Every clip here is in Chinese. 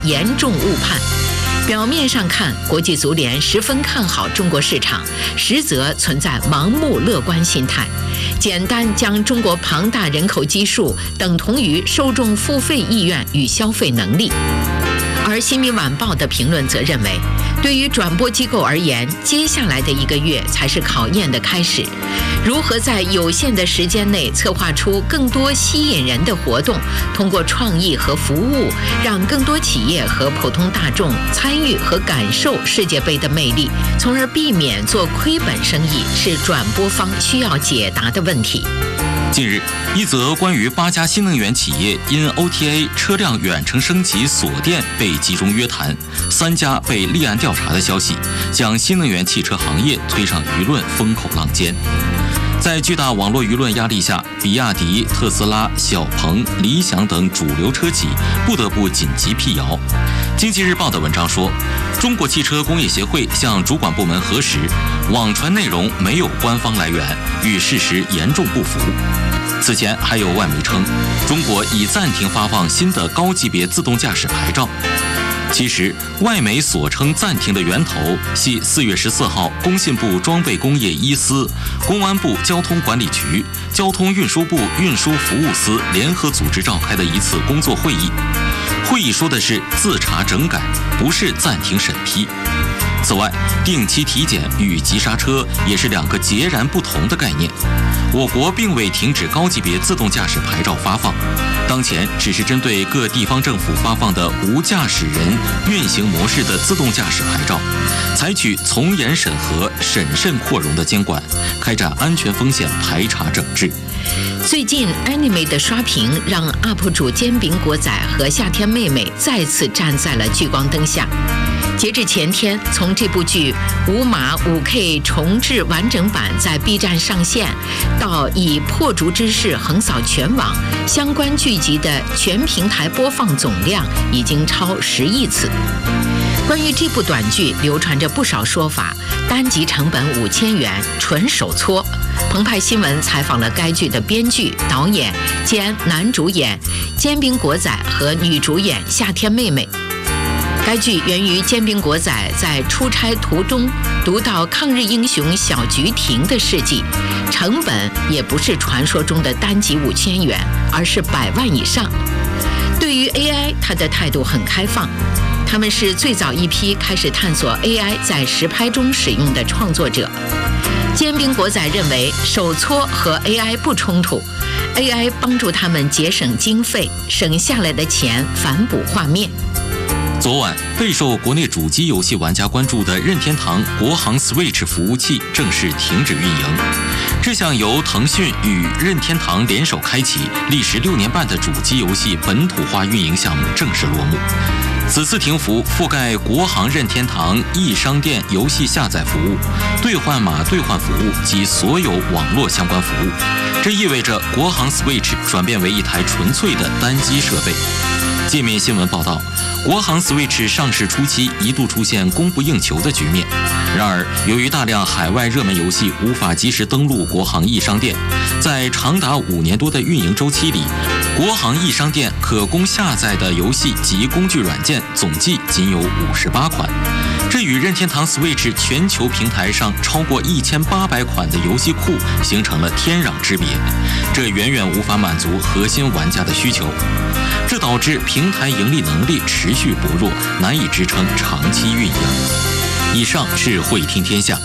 严重误判。表面上看，国际足联十分看好中国市场，实则存在盲目乐观心态，简单将中国庞大人口基数等同于受众付费意愿与消费能力。而《新民晚报》的评论则认为，对于转播机构而言，接下来的1个月才是考验的开始。如何在有限的时间内策划出更多吸引人的活动，通过创意和服务，让更多企业和普通大众参与和感受世界杯的魅力，从而避免做亏本生意，是转播方需要解答的问题。 近日，一则关于8家新能源企业因 OTA 车辆远程升级锁电被集中约谈，3家被立案调查的消息，将新能源汽车行业推上舆论风口浪尖。在巨大网络舆论压力下，比亚迪、特斯拉、小鹏、理想等主流车企不得不紧急辟谣。经济日报的文章说，中国汽车工业协会向主管部门核实，网传内容没有官方来源，与事实严重不符。此前还有外媒称，中国已暂停发放新的高级别自动驾驶牌照。其实，外媒所称暂停的源头系4月14号工信部装备工业一司、公安部交通管理局、交通运输部运输服务司联合组织召开的一次工作会议。会议说的是自查整改，不是暂停审批。此外，定期体检与急刹车也是2个截然不同的概念。我国并未停止高级别自动驾驶牌照发放，当前只是针对各地方政府发放的无驾驶人运行模式的自动驾驶牌照，采取从严审核、审慎扩容的监管，开展安全风险排查整治。 最近 Anime 的刷屏让 UP 主煎饼果仔和夏天妹妹再次站在了聚光灯下。截至前天，从这部剧无码 5K 重制完整版在 B 站上线，到以破竹之势横扫全网，相关剧集的全平台播放总量已经超10亿次。关于这部短剧，流传着不少说法，单集成本5000元，纯手搓。澎湃新闻采访了该剧的编剧、导演兼男主演煎饼果仔和女主演夏天妹妹。该剧源于煎饼果仔在出差途中读到抗日英雄小菊亭的事迹，成本也不是传说中的单集5000元，而是100万以上。对于 AI， 他的态度很开放，他们是最早一批开始探索 AI 在实拍中使用的创作者。煎饼果仔认为手搓和 AI 不冲突， AI 帮助他们节省经费，省下来的钱反哺画面。 昨晚，备受国内主机游戏玩家关注的任天堂国行 Switch 服务器正式停止运营。这项由腾讯与任天堂联手开启、历时6年半的主机游戏本土化运营项目正式落幕。此次停服覆盖国行任天堂易商店游戏下载服务、兑换码兑换服务及所有网络相关服务。这意味着国行 Switch 转变为一台纯粹的单机设备。界面新闻报道，国行 Switch 上市初期一度出现供不应求的局面。然而，由于大量海外热门游戏无法及时登录国行易商店，在长达5年多的运营周期里，国行易商店可供下载的游戏及工具软件总计仅有58款。这与任天堂 Switch 全球平台上超过1800款的游戏库形成了天壤之别，这远远无法满足核心玩家的需求。这导致平台盈利能力持续薄弱，难以支撑长期运营。以上是会听天下。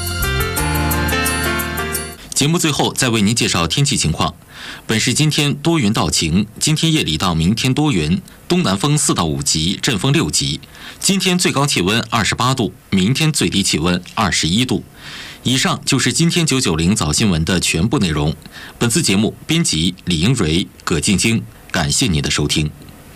节目最后再为您介绍天气情况。本市今天多云到晴，今天夜里到明天多云，东南风4到5级，阵风6级。今天最高气温28度，明天最低气温21度。以上就是今天990早新闻的全部内容。本次节目编辑李英蕊、葛静晶，感谢您的收听。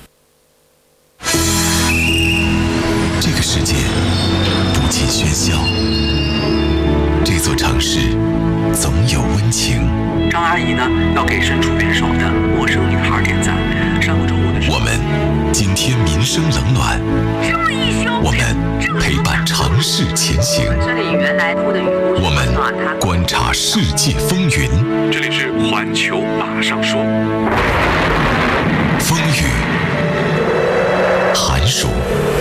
这个世界不尽喧嚣，这座城市总有温情。 张阿姨呢，要给身处援手的陌生女孩点赞。上个周末的时候， 我们今天民生冷暖，我们陪伴城市前行，我们观察世界风云。 这里是环球马上说。 风雨寒暑